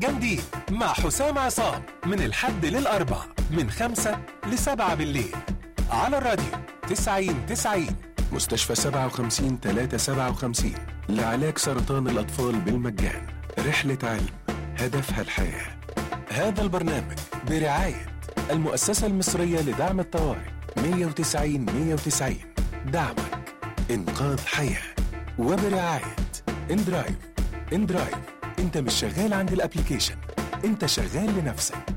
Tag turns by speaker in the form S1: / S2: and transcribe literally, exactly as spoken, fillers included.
S1: جامدين مع حسام عصام من الحد للأربع من خمسة لسبعة بالليل على الراديو تسعين تسعين. مستشفى سبعة وخمسين تلاتة سبعة وخمسين لعلاج سرطان الأطفال بالمجان. رحلة علم هدفها الحياة. هذا البرنامج برعاية المؤسسة المصرية لدعم الطوارئ مية وتسعين مية وتسعين. دعمك إنقاذ حياة. وبرعاية اندرايف. اندرايف انت مش شغال عند الابليكيشن، انت شغال لنفسك.